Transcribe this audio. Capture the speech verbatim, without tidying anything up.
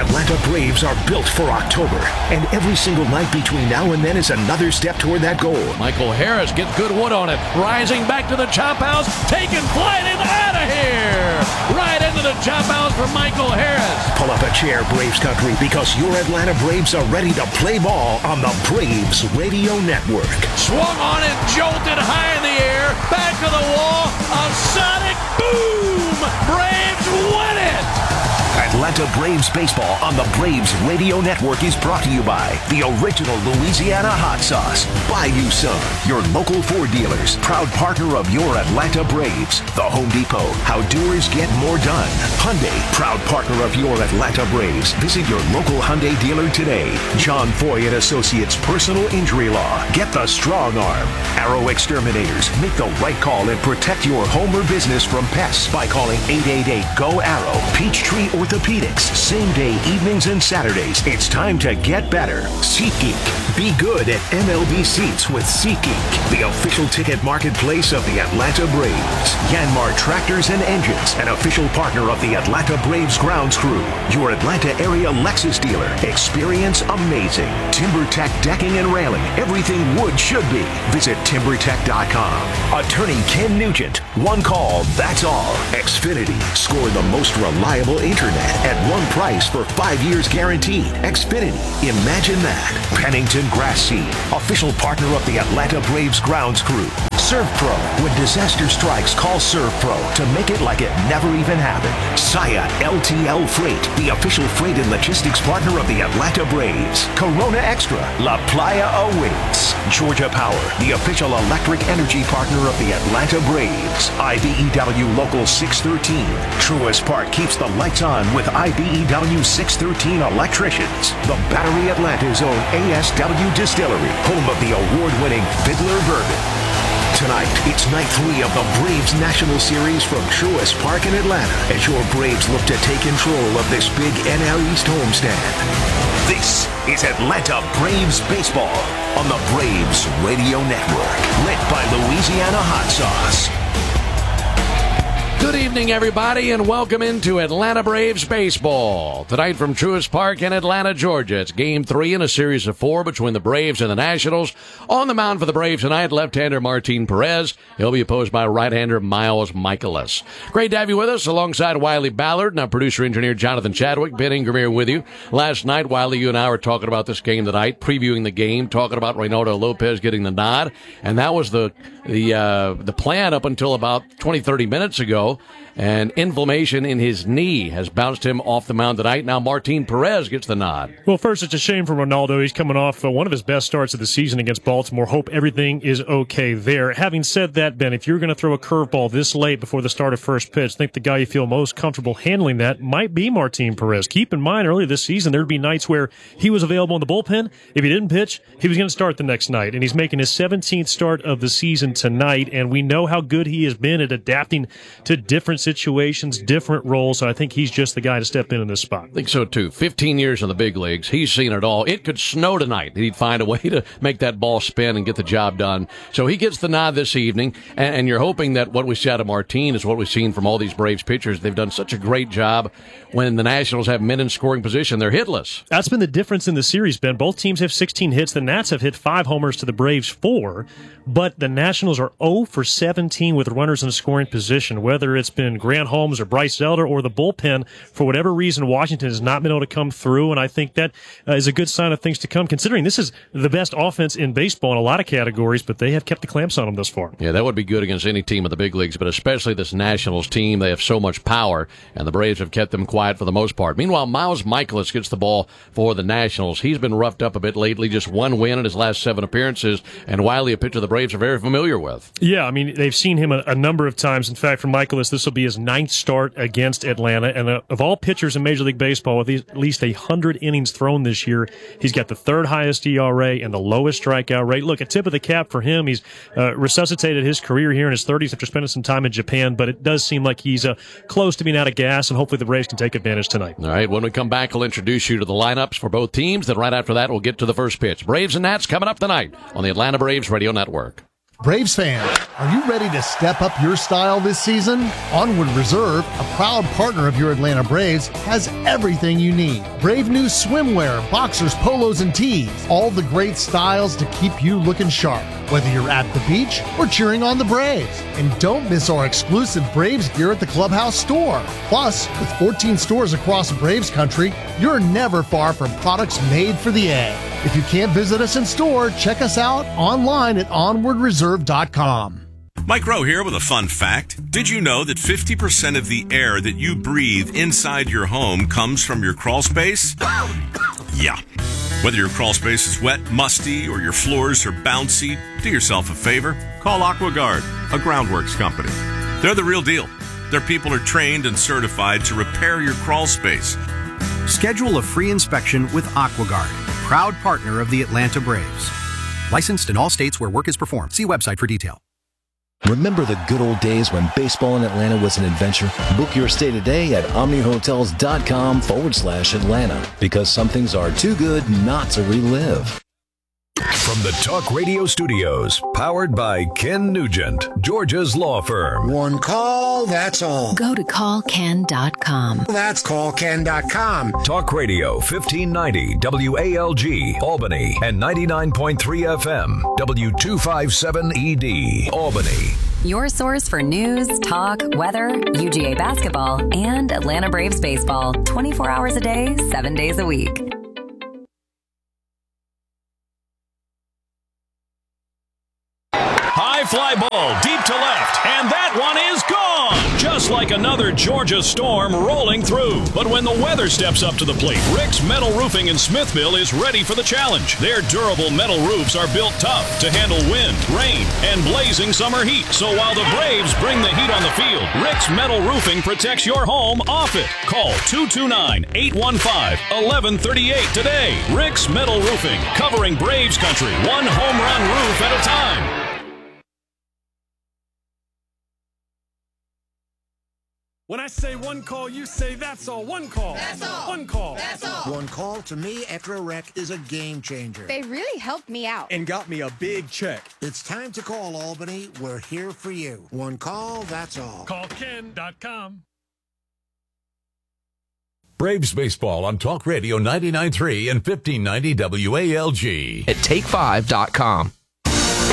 Atlanta Braves are built for October, and every single night between now and then is another step toward that goal. Michael Harris gets good wood on it, rising back to the chop house, taking flight and out of here! Right into the chop house for Michael Harris. Pull up a chair, Braves country, because your Atlanta Braves are ready to play ball on the Braves Radio Network. Swung on and jolted high in the air, back to the wall, a sonic boom! Braves win it! Atlanta Braves baseball on the Braves Radio Network is brought to you by the original Louisiana hot sauce, Bayou Sun, your local Ford dealers, proud partner of your Atlanta Braves. The Home Depot, how doers get more done. Hyundai, proud partner of your Atlanta Braves. Visit your local Hyundai dealer today. John Foy and Associates Personal Injury Law. Get the strong arm. Arrow Exterminators, make the right call and protect your home or business from pests by calling eight eight eight, G O, ARROW. Peachtree Orthopedics, same day evenings and Saturdays. It's time to get better. SeatGeek. Be good at M L B seats with SeatGeek, the official ticket marketplace of the Atlanta Braves. Yanmar Tractors and Engines, an official partner of the Atlanta Braves grounds crew. Your Atlanta area Lexus dealer. Experience amazing. TimberTech Decking and Railing. Everything wood should be. Visit timber tech dot com. Attorney Ken Nugent. One call, that's all. Xfinity. Score the most reliable internet at one price for five years guaranteed. Xfinity. Imagine that. Pennington Grass Seed. Official partner of the Atlanta Braves grounds crew. ServPro. When disaster strikes, call ServPro to make it like it never even happened. Saya L T L Freight. The official freight and logistics partner of the Atlanta Braves. Corona Extra. La Playa awaits. Georgia Power. The official electric energy partner of the Atlanta Braves. I B E W Local six thirteen. Truist Park keeps the lights on with I B E W six thirteen electricians. The Battery Atlanta's own A S W Distillery, home of the award-winning Fiddler Bourbon. Tonight, it's night three of the Braves National Series from Truist Park in Atlanta as your Braves look to take control of this big N L East homestand. This is Atlanta Braves Baseball on the Braves Radio Network, lit by Louisiana Hot Sauce. Good evening, everybody, and welcome into Atlanta Braves baseball. Tonight from Truist Park in Atlanta, Georgia. It's game three in a series of four between the Braves and the Nationals. On the mound for the Braves tonight, left-hander Martin Perez. He'll be opposed by right-hander Miles Michaelis. Great to have you with us alongside Wiley Ballard and our producer-engineer Jonathan Chadwick. Ben Ingram here with you. Last night, Wiley, you and I were talking about this game tonight, previewing the game, talking about Reynaldo Lopez getting the nod, and that was the the uh, the plan up until about twenty, thirty minutes ago. And inflammation in his knee has bounced him off the mound tonight. Now Martin Perez gets the nod. Well, first, it's a shame for Reynaldo. He's coming off uh, one of his best starts of the season against Baltimore. Hope everything is okay there. Having said that, Ben, if you're going to throw a curveball this late before the start of first pitch, I think the guy you feel most comfortable handling that might be Martin Perez. Keep in mind, earlier this season, there would be nights where he was available in the bullpen. If he didn't pitch, he was going to start the next night. And he's making his seventeenth start of the season tonight, and we know how good he has been at adapting to different situations, different roles, so I think he's just the guy to step in in this spot. I think so, too. fifteen years in the big leagues. He's seen it all. It could snow tonight. He'd find a way to make that ball spin and get the job done. So he gets the nod this evening, and, and you're hoping that what we see out of Martin is what we've seen from all these Braves pitchers. They've done such a great job when the Nationals have men in scoring position. They're hitless. That's been the difference in the series, Ben. Both teams have sixteen hits. The Nats have hit five homers to the Braves four, but the Nationals are oh for seventeen with runners in scoring position, whether it's been Grant Holmes or Bryce Elder or the bullpen. For whatever reason, Washington has not been able to come through, and I think that uh, is a good sign of things to come, considering this is the best offense in baseball in a lot of categories, but they have kept the clamps on them thus far. Yeah, that would be good against any team in the big leagues, but especially this Nationals team. They have so much power, and the Braves have kept them quiet for the most part. Meanwhile, Miles Michaelis gets the ball for the Nationals. He's been roughed up a bit lately, just one win in his last seven appearances, and Wiley, a pitcher the Braves are very familiar with. Yeah, I mean, they've seen him a, a number of times. In fact, for Michaelis, this will be his ninth start against Atlanta, and uh, of all pitchers in Major League Baseball with these, at least one hundred innings thrown this year, he's got the third highest E R A and the lowest strikeout rate. Look, a tip of the cap for him. He's uh, resuscitated his career here in his thirties after spending some time in Japan, but it does seem like he's uh, close to being out of gas, and hopefully the Braves can take advantage tonight. All right, when we come back, we'll introduce you to the lineups for both teams. Then right after that, we'll get to the first pitch. Braves and Nats coming up tonight on the Atlanta Braves Radio Network. Braves fans, are you ready to step up your style this season? Onward Reserve, a proud partner of your Atlanta Braves, has everything you need. Brave new swimwear, boxers, polos, and tees. All the great styles to keep you looking sharp, whether you're at the beach or cheering on the Braves. And don't miss our exclusive Braves gear at the Clubhouse store. Plus, with fourteen stores across Braves country, you're never far from products made for the A. If you can't visit us in store, check us out online at onward reserve dot com. Mike Rowe here with a fun fact. Did you know that fifty percent of the air that you breathe inside your home comes from your crawl space? Yeah. Whether your crawl space is wet, musty, or your floors are bouncy, do yourself a favor. Call AquaGuard, a groundworks company. They're the real deal. Their people are trained and certified to repair your crawl space. Schedule a free inspection with AquaGuard, proud partner of the Atlanta Braves. Licensed in all states where work is performed. See website for detail. Remember the good old days when baseball in Atlanta was an adventure? Book your stay today at omnihotels.com forward slash Atlanta, because some things are too good not to relive. From the Talk Radio Studios, powered by Ken Nugent, Georgia's law firm. One call, that's all. Go to call ken dot com. That's call ken dot com. Talk Radio fifteen ninety W A L G, Albany, and ninety-nine point three F M, W two fifty-seven E D, Albany. Your source for news, talk, weather, U G A basketball, and Atlanta Braves baseball. twenty-four hours a day, seven days a week. High fly ball deep to left, and that one is gone! Just like another Georgia storm rolling through. But when the weather steps up to the plate, Rick's Metal Roofing in Smithville is ready for the challenge. Their durable metal roofs are built tough to handle wind, rain, and blazing summer heat. So while the Braves bring the heat on the field, Rick's Metal Roofing protects your home off it. Call two two nine, eight one five, one one three eight today. Rick's Metal Roofing, covering Braves country, one home run roof at a time. When I say one call, you say that's all. One call. That's all. One call. That's all. One call to me after a wreck is a game changer. They really helped me out. And got me a big check. It's time to call Albany. We're here for you. One call, that's all. call ken dot com. Braves baseball on Talk Radio ninety-nine point three and fifteen ninety W A L G. At take five dot com.